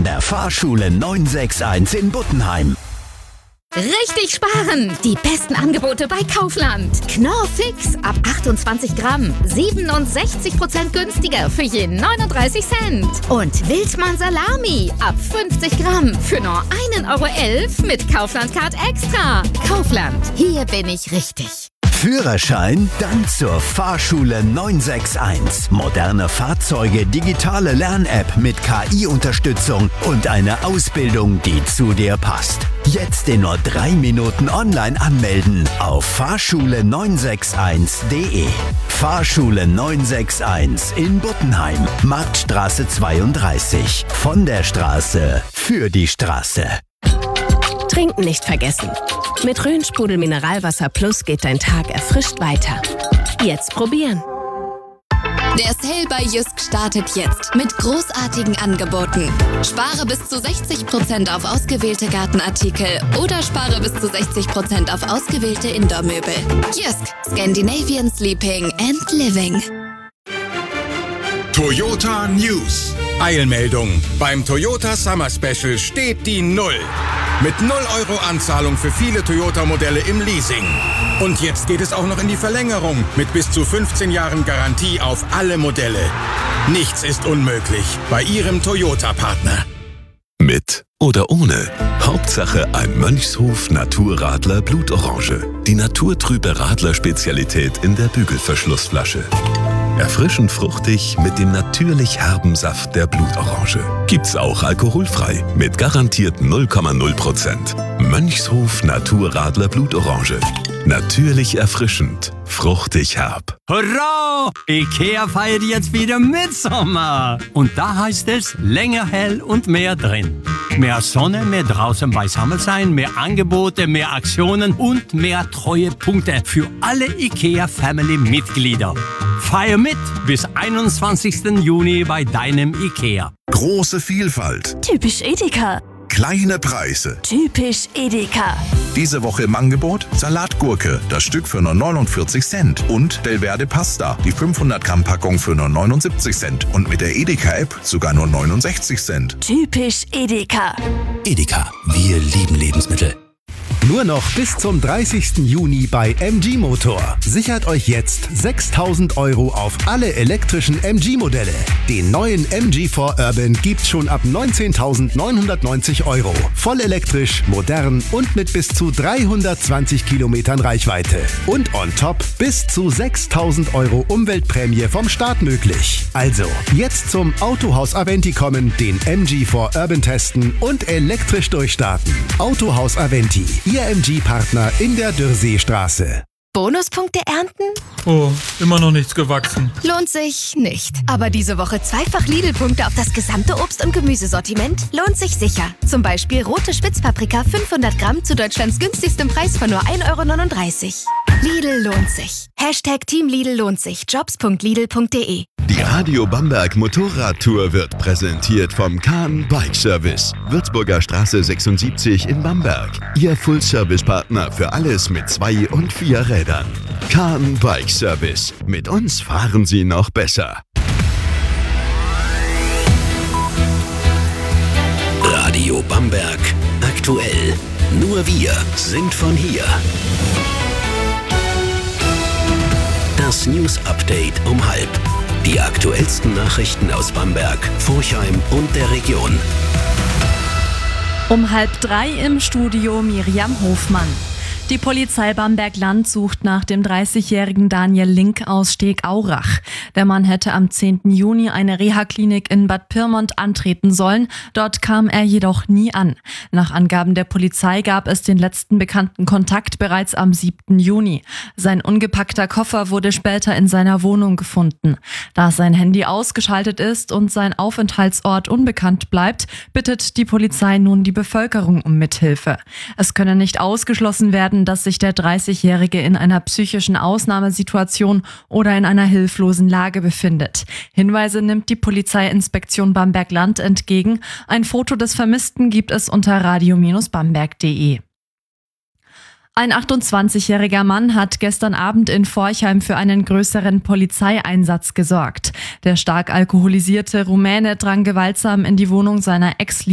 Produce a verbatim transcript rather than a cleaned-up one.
von der Fahrschule neun sechs eins in Buttenheim. Richtig sparen! Die besten Angebote bei Kaufland. Knorr Fix ab achtundzwanzig Gramm. siebenundsechzig Prozent günstiger für je neununddreißig Cent. Und Wildmann Salami ab fünfzig Gramm für nur ein Euro elf mit Kaufland-Card extra. Kaufland, hier bin ich richtig. Führerschein? Dann zur Fahrschule neun sechs eins. Moderne Fahrzeuge, digitale Lern-App mit K I-Unterstützung und eine Ausbildung, die zu dir passt. Jetzt in nur drei Minuten online anmelden auf fahrschule neun sechs eins punkt de. Fahrschule neun sechs eins in Buttenheim, Marktstraße zweiunddreißig. Von der Straße für die Straße. Trinken nicht vergessen. Mit Rhön-Sprudel Mineralwasser Plus geht dein Tag erfrischt weiter. Jetzt probieren. Der Sale bei Jysk startet jetzt mit großartigen Angeboten. Spare bis zu sechzig Prozent auf ausgewählte Gartenartikel oder spare bis zu sechzig Prozent auf ausgewählte Indoor-Möbel. Jysk, Scandinavian Sleeping and Living. Toyota News. Eilmeldung. Beim Toyota Summer Special steht die Null. Mit null Euro Anzahlung für viele Toyota-Modelle im Leasing. Und jetzt geht es auch noch in die Verlängerung mit bis zu fünfzehn Jahren Garantie auf alle Modelle. Nichts ist unmöglich bei Ihrem Toyota-Partner. Mit oder ohne. Hauptsache ein Mönchshof Naturradler Blutorange. Die naturtrübe Radler-Spezialität in der Bügelverschlussflasche. Erfrischend fruchtig mit dem natürlich herben Saft der Blutorange. Gibt's auch alkoholfrei mit garantiert null Komma null Prozent. Mönchshof Naturradler Blutorange. Natürlich erfrischend, fruchtig herb. Hurra! IKEA feiert jetzt wieder Mitsommer. Und da heißt es länger hell und mehr drin. Mehr Sonne, mehr draußen beisammen sein, mehr Angebote, mehr Aktionen und mehr Treuepunkte für alle IKEA-Family-Mitglieder. Feier mit bis einundzwanzigsten Juni bei deinem IKEA. Große Vielfalt. Typisch Edeka. Kleine Preise. Typisch Edeka. Diese Woche im Angebot Salatgurke, das Stück für nur neunundvierzig Cent. Und Delverde Pasta, die fünfhundert Gramm Packung für nur neunundsiebzig Cent. Und mit der Edeka-App sogar nur neunundsechzig Cent. Typisch Edeka. Edeka, wir lieben Lebensmittel. Nur noch bis zum dreißigsten Juni bei M G Motor. Sichert euch jetzt sechstausend Euro auf alle elektrischen M G-Modelle. Den neuen M G vier Urban gibt's schon ab neunzehntausendneunhundertneunzig Euro. Voll elektrisch, modern und mit bis zu dreihundertzwanzig Kilometern Reichweite. Und on top bis zu sechstausend Euro Umweltprämie vom Staat möglich. Also, jetzt zum Autohaus Aventi kommen, den M G vier Urban testen und elektrisch durchstarten. Autohaus Aventi. Ihr M G-Partner in der Dürrseestraße. Bonuspunkte ernten? Oh, immer noch nichts gewachsen. Lohnt sich nicht. Aber diese Woche zweifach Lidl-Punkte auf das gesamte Obst- und Gemüsesortiment lohnt sich sicher. Zum Beispiel rote Spitzpaprika fünfhundert Gramm zu Deutschlands günstigstem Preis von nur ein Euro neununddreißig. Lidl lohnt sich. Hashtag Team Lidl lohnt sich. jobs punkt lidl punkt de. Die Radio Bamberg Motorradtour wird präsentiert vom Kahn Bike Service. Würzburger Straße sechsundsiebzig in Bamberg. Ihr Full-Service-Partner für alles mit zwei und vier Rädern. Kahn Bike Service. Mit uns fahren Sie noch besser. Radio Bamberg. Aktuell. Nur wir sind von hier. Das News Update um halb. Die aktuellsten Nachrichten aus Bamberg, Forchheim und der Region. Um halb drei im Studio Miriam Hofmann. Die Polizei Bamberg-Land sucht nach dem dreißigjährigen Daniel Link aus Steg-Aurach. Der Mann hätte am zehnten Juni eine Reha-Klinik in Bad Pyrmont antreten sollen. Dort kam er jedoch nie an. Nach Angaben der Polizei gab es den letzten bekannten Kontakt bereits am siebten Juni. Sein ungepackter Koffer wurde später in seiner Wohnung gefunden. Da sein Handy ausgeschaltet ist und sein Aufenthaltsort unbekannt bleibt, bittet die Polizei nun die Bevölkerung um Mithilfe. Es könne nicht ausgeschlossen werden, dass sich der dreißigjährige in einer psychischen Ausnahmesituation oder in einer hilflosen Lage befindet. Hinweise nimmt die Polizeiinspektion Bamberg-Land entgegen. Ein Foto des Vermissten gibt es unter radio Bindestrich bamberg punkt de. Ein achtundzwanzigjähriger Mann hat gestern Abend in Forchheim für einen größeren Polizeieinsatz gesorgt. Der stark alkoholisierte Rumäne drang gewaltsam in die Wohnung seiner Ex